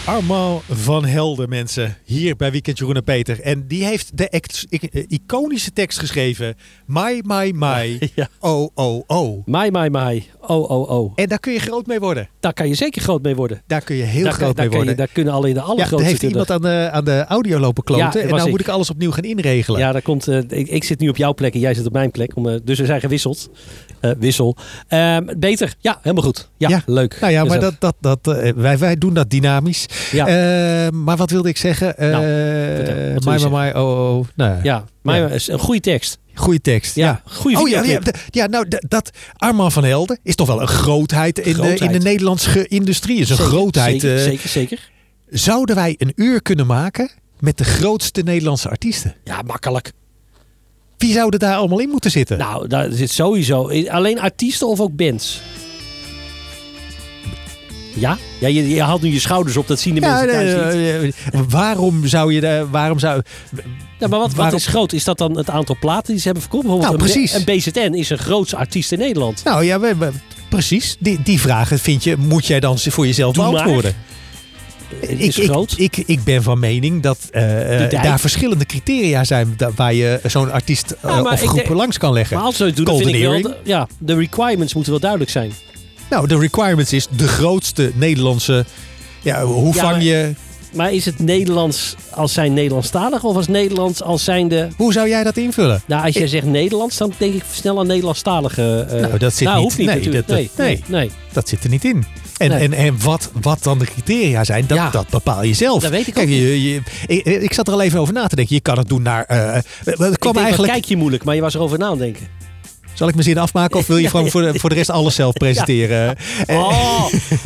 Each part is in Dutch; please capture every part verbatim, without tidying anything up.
Armand van Helden, mensen. Hier bij Weekend Jeroen en Peter. En die heeft de ex- iconische tekst geschreven. My, my, my. Ja. Oh, oh, oh. My, my, my. Oh, oh, oh. En daar kun je groot mee worden. Daar kan je zeker groot mee worden. Daar kun je heel daar, groot daar mee kan worden. Je, daar kunnen alleen de Ja, allergrootste er heeft kunnen. iemand aan de, aan de audio lopen kloten. Ja, en was nou ik. moet ik alles opnieuw gaan inregelen. Ja, daar komt, uh, ik, ik zit nu op jouw plek en jij zit op mijn plek. Om, uh, dus we zijn gewisseld. Uh, wissel. Uh, beter. Ja, helemaal goed. Ja, Ja. leuk. Nou ja, maar Gezellig. dat, dat, dat, uh, wij, wij doen dat dynamisch. Ja. Uh, maar wat wilde ik zeggen? Uh, Nou, vertel, wat wil my, je my, my, oh, oh. Nou, Ja, maar Ja. is een goede tekst. Goeie tekst. Ja, Ja. goede Oh ja, ja, videoclip. d- ja, nou d- dat Armand van Helden is toch wel een grootheid in, De, in Grootheid. de Nederlandse industrie. Is een Zeker, grootheid. Zeker, eh, zeker, zeker. Zouden wij een uur kunnen maken met de grootste Nederlandse artiesten? Ja, makkelijk. Wie zouden daar allemaal in moeten zitten? Nou, daar zit sowieso... Alleen artiesten of ook bands? Ja? Ja, je, je haalt nu je schouders op. Dat zien de ja, mensen thuis nee, niet. eh, waarom zou je daar, waarom zou Ja, maar wat, wat waarom- is groot? Is dat dan het aantal platen die ze hebben verkocht? Bijvoorbeeld Nou, een, precies. een B Z N is een grootste artiest in Nederland. Nou ja, we, we- precies. Die, die vragen vind je, moet jij dan voor jezelf Doe maar. beantwoorden. Het is ik, groot. Ik, ik, ik ben van mening dat uh, dijk. daar verschillende criteria zijn da- waar je zo'n artiest uh, Ja, maar of ik groep denk- langs kan leggen. maar als ze het doen, dan vind Golden ik wel... Earring. de- ja, de requirements moeten wel duidelijk zijn. Nou, de requirements is de grootste Nederlandse... Ja, hoe Ja, vang maar- je... Maar is het Nederlands als zijn Nederlandstalig of als Nederlands als zijnde... Hoe zou jij dat invullen? Nou, als jij zegt Nederlands, dan denk ik snel aan Nederlandstalige... Uh, Nou, dat zit nou, niet- hoeft niet nee, natuurlijk. dat- nee, dat- nee, nee. Dat zit er niet in. En, Nee. en, en wat, wat dan de criteria zijn, dat, Ja. dat bepaal je zelf. Dat weet ik Kijk, ook je, je, ik, ik zat er al even over na te denken. Je kan het doen naar... Uh, het Ik kwam denk, eigenlijk... kijk je moeilijk, maar je was erover na aan het denken. Zal ik mijn zin afmaken of wil je Ja, gewoon ja. voor de, voor de rest alles zelf presenteren? Eh, Oh,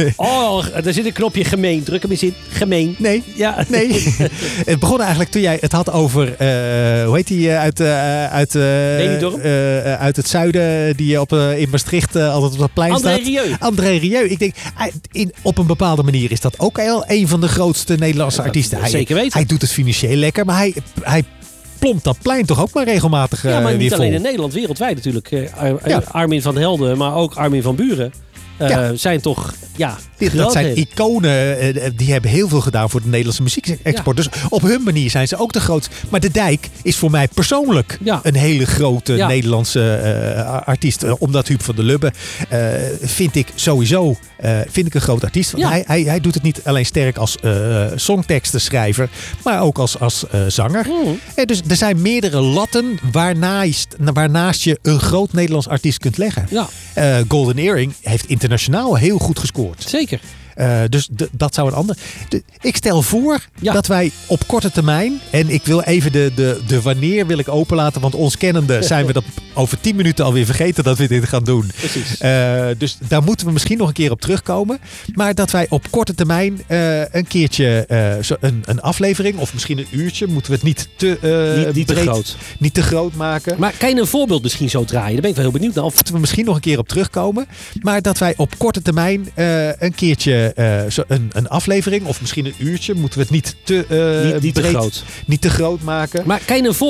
oh, er zit een knopje gemeen. Druk hem eens in. Gemeen. Nee, Ja. nee. Het begon eigenlijk toen jij het had over, uh, hoe heet die, uh, uit, uh, uit, uh, Benidorm? uh, uit het zuiden, die op, uh, in Maastricht uh, altijd op dat plein André staat. Rieu. André Rieu. Ik denk, hij- in, op een bepaalde manier is dat ook wel een van de grootste Nederlandse Ja, artiesten. Hij, zeker weten. Hij doet het financieel lekker, maar hij, hij plompt dat plein toch ook maar regelmatig uh, Ja, maar weer niet vol. alleen in Nederland, wereldwijd natuurlijk. Uh, Ar- Ja. Armin van Helden, maar ook Armin van Buren. Uh, Ja. Zijn toch, ja, Dit- Dat zijn grootheden. iconen, eh, die hebben heel veel gedaan voor de Nederlandse muziekexport. Dus op hun manier zijn ze ook de grootste. Maar De Dijk is voor mij persoonlijk Ja. een hele grote Ja. Nederlandse eh, artiest. Eh, Omdat Huub van der Lubbe uh, vind ik sowieso uh, vind ik een groot artiest. Want Ja. hij, hij, hij doet het niet alleen sterk als uh, songtekstenschrijver, maar ook als, als uh, zanger. Mm. Eh, dus er zijn meerdere latten waarnaast, waarnaast je een groot Nederlands artiest kunt leggen. Ja, Uh, Golden Earring heeft internationaal heel goed gescoord. zeker. Uh, dus d- dat zou een ander. De, ik stel voor Ja. dat wij op korte termijn. En ik wil even de, de, de wanneer wil ik openlaten. Want ons kennende zijn we dat over tien minuten alweer vergeten dat we dit gaan doen. Precies. Uh, dus daar moeten we misschien nog een keer op terugkomen. Maar dat wij op korte termijn uh, een keertje uh, zo een, een aflevering. Of misschien een uurtje. Moeten we het niet te, uh, niet niet te breed, groot. niet te groot maken. Maar kan je een voorbeeld misschien zo draaien? Daar ben ik wel heel benieuwd naar. Of Moeten we misschien nog een keer op terugkomen. Maar dat wij op korte termijn uh, een keertje uh, zo een, een aflevering. Of misschien een uurtje. Moeten we het niet te, uh, niet, niet te breed, groot. niet te groot maken. Maar kan je een voorbeeld